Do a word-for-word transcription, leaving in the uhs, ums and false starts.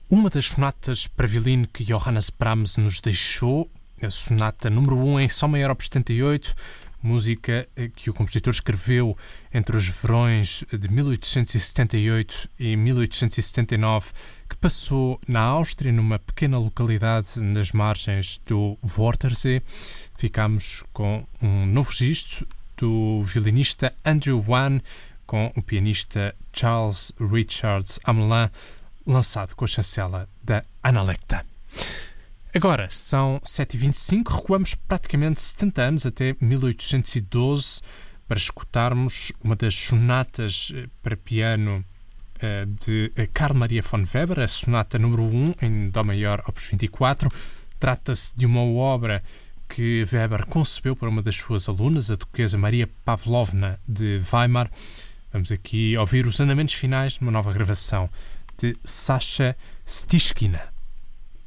Uma das sonatas para violino que Johannes Brahms nos deixou, a sonata número um em Sol maior opus setenta e oito, música que o compositor escreveu entre os verões de mil oitocentos e setenta e oito e mil oitocentos e setenta e nove, que passou na Áustria, numa pequena localidade nas margens do Wörthersee. Ficámos com um novo registro do violinista Andrew Wan com o pianista Charles Richards Hamelin, lançado com a chancela da Analecta. Agora são sete e vinte e cinco, recuamos praticamente setenta anos até mil oitocentos e doze para escutarmos uma das sonatas para piano de Carl Maria von Weber, a sonata número um em Dó maior opus vinte e quatro. Trata-se de uma obra que Weber concebeu para uma das suas alunas, a duquesa Maria Pavlovna de Weimar. Vamos aqui ouvir os andamentos finais numa nova gravação de Sasha Stishkina.